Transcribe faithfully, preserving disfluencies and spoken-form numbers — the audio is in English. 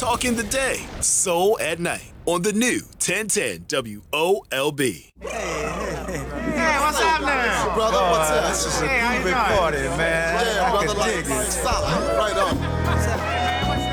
Talking the day, soul at night on the new ten ten W O L B. Hey, what's happening? Brother, what's up? This is a hey, groovy party, man. Yeah, I brother, can like, dig it. solid, right on. What's up, man? What's